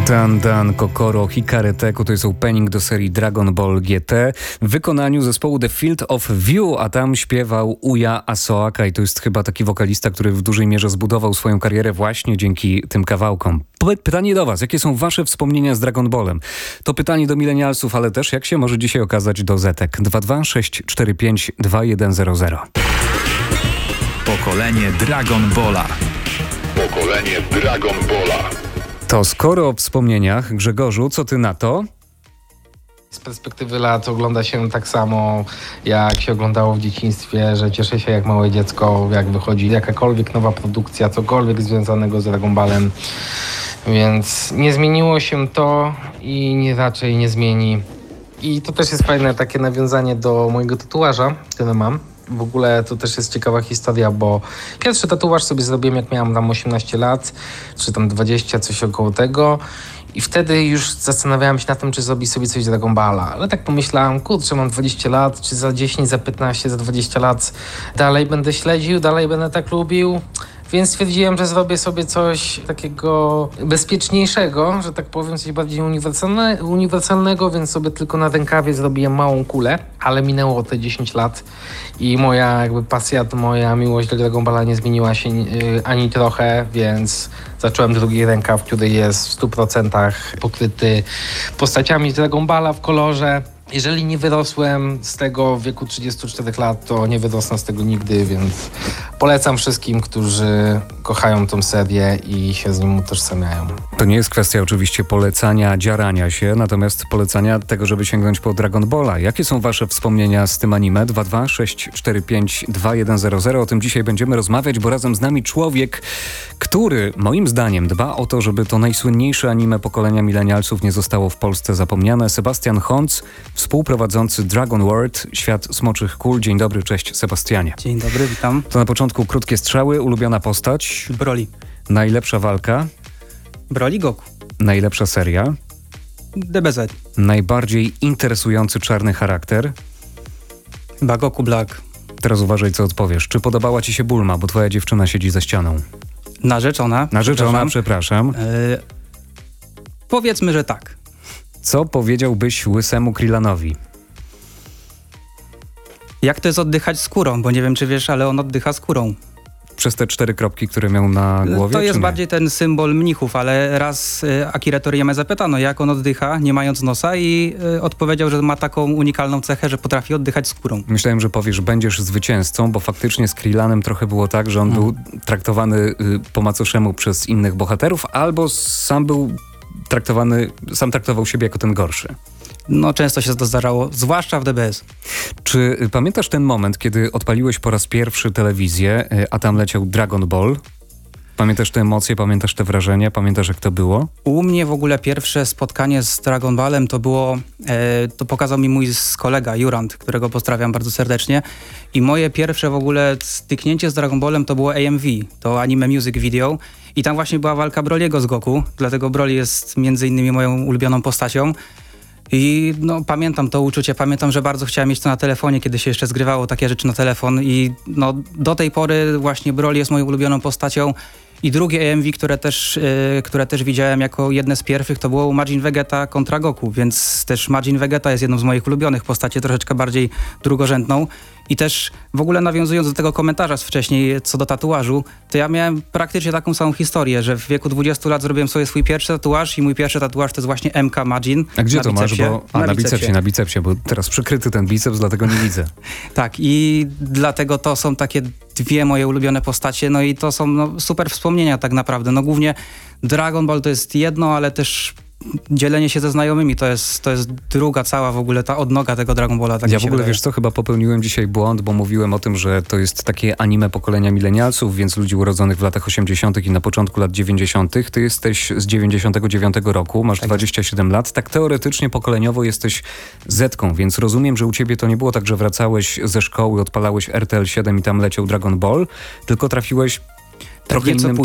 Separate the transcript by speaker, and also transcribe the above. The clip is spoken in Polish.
Speaker 1: Dan Dan, Kokoro, Hikary Teku to jest opening do serii Dragon Ball GT w wykonaniu zespołu The Field of View, a tam śpiewał Uya Asoaka i to jest chyba taki wokalista, który w dużej mierze zbudował swoją karierę właśnie dzięki tym kawałkom. Pytanie do was, jakie są wasze wspomnienia z Dragon Ballem? To pytanie do milenialsów, ale też jak się może dzisiaj okazać do Zetek. 226452100.
Speaker 2: Pokolenie Dragon Balla.
Speaker 3: Pokolenie Dragon Balla.
Speaker 1: To skoro o wspomnieniach, Grzegorzu, co ty na to?
Speaker 4: Z perspektywy lat ogląda się tak samo, jak się oglądało w dzieciństwie, że cieszę się jak małe dziecko, jak wychodzi jakakolwiek nowa produkcja, cokolwiek związanego z Dragon Ballem. Więc nie zmieniło się to i raczej nie zmieni. I to też jest fajne takie nawiązanie do mojego tatuaża, który mam. W ogóle to też jest ciekawa historia, bo pierwszy tatuaż sobie zrobiłem, jak miałem tam 18 lat, czy tam 20, coś około tego. I wtedy już zastanawiałem się nad tym, czy zrobić sobie coś z Dragon Balla. Ale tak pomyślałem, kurczę, mam 20 lat, czy za 10, za 15, za 20 lat dalej będę śledził, dalej będę tak lubił. Więc stwierdziłem, że zrobię sobie coś takiego bezpieczniejszego, że tak powiem, coś bardziej uniwersalnego, więc sobie tylko na rękawie zrobiłem małą kulę, ale minęło te 10 lat i moja jakby pasja, moja miłość do Dragon Balla nie zmieniła się ani trochę, więc zacząłem drugi rękaw, który jest w 100% pokryty postaciami z Dragon Balla w kolorze. Jeżeli nie wyrosłem z tego w wieku 34 lat, to nie wyrosnę z tego nigdy, więc polecam wszystkim, którzy kochają tą serię i się z nim utożsamiają.
Speaker 1: To nie jest kwestia oczywiście polecania, dziarania się, natomiast polecania tego, żeby sięgnąć po Dragon Balla. Jakie są wasze wspomnienia z tym anime? 226452100. O tym dzisiaj będziemy rozmawiać, bo razem z nami człowiek, który moim zdaniem dba o to, żeby to najsłynniejsze anime pokolenia milenialsów nie zostało w Polsce zapomniane. Sebastian Honc, współprowadzący Dragon World, Świat Smoczych Kul. Dzień dobry, cześć Sebastianie.
Speaker 5: Dzień dobry, witam.
Speaker 1: To na początku krótkie strzały, ulubiona postać?
Speaker 5: Broly.
Speaker 1: Najlepsza walka?
Speaker 5: Broly Goku.
Speaker 1: Najlepsza seria?
Speaker 5: DBZ.
Speaker 1: Najbardziej interesujący czarny charakter?
Speaker 5: Chyba Goku Black.
Speaker 1: Teraz uważaj, co odpowiesz. Czy podobała ci się Bulma, bo twoja dziewczyna siedzi za ścianą?
Speaker 5: Narzeczona.
Speaker 1: Przepraszam.
Speaker 5: Powiedzmy, że tak.
Speaker 1: Co powiedziałbyś łysemu Krillanowi?
Speaker 5: Jak to jest oddychać skórą? Bo nie wiem, czy wiesz, ale on oddycha skórą.
Speaker 1: Przez te 4 kropki, które miał na głowie?
Speaker 5: To jest bardziej ten symbol mnichów, ale raz Akira Toriyamę zapytano, jak on oddycha, nie mając nosa i odpowiedział, że ma taką unikalną cechę, że potrafi oddychać skórą.
Speaker 1: Myślałem, że powiesz, będziesz zwycięzcą, bo faktycznie z Krillanem trochę było tak, że on był traktowany po macoszemu przez innych bohaterów, albo sam traktował siebie jako ten gorszy.
Speaker 5: No często się to zdarzało, zwłaszcza w DBS.
Speaker 1: Czy pamiętasz ten moment, kiedy odpaliłeś po raz pierwszy telewizję, a tam leciał Dragon Ball? Pamiętasz te emocje, pamiętasz te wrażenia, pamiętasz jak to było?
Speaker 5: U mnie w ogóle pierwsze spotkanie z Dragon Ballem to było, to pokazał mi mój kolega Jurand, którego pozdrawiam bardzo serdecznie. I moje pierwsze w ogóle styknięcie z Dragon Ballem to było AMV, to Anime Music Video. I tam właśnie była walka Broly'ego z Goku, dlatego Broly jest między innymi moją ulubioną postacią. I no, pamiętam to uczucie, pamiętam, że bardzo chciałem mieć to na telefonie, kiedy się jeszcze zgrywało takie rzeczy na telefon i no, do tej pory właśnie Broly jest moją ulubioną postacią. I drugie AMV, które też widziałem jako jedne z pierwszych, to było Majin Vegeta kontra Goku, więc też Majin Vegeta jest jedną z moich ulubionych postaci, troszeczkę bardziej drugorzędną. I też w ogóle nawiązując do tego komentarza z wcześniej co do tatuażu, to ja miałem praktycznie taką samą historię, że w wieku 20 lat zrobiłem sobie swój pierwszy tatuaż i mój pierwszy tatuaż to jest właśnie MK Majin.
Speaker 1: A gdzie to masz? Na
Speaker 5: bicepsie,
Speaker 1: bo teraz przykryty ten biceps, dlatego nie widzę.
Speaker 5: Tak, i dlatego to są takie dwie moje ulubione postacie, no i to są super wspomnienia tak naprawdę. No głównie Dragon Ball to jest jedno, ale też dzielenie się ze znajomymi to jest druga cała w ogóle ta odnoga tego Dragon Balla. Tak
Speaker 1: ja w ogóle wiesz co, chyba popełniłem dzisiaj błąd, bo mówiłem o tym, że to jest takie anime pokolenia milenialsów, więc ludzi urodzonych w latach 80. i na początku lat 90. Ty jesteś z 99 roku, masz 27 lat, tak teoretycznie pokoleniowo jesteś Zetką, więc rozumiem, że u ciebie to nie było tak, że wracałeś ze szkoły, odpalałeś RTL 7 i tam leciał Dragon Ball, tylko trafiłeś trochę innym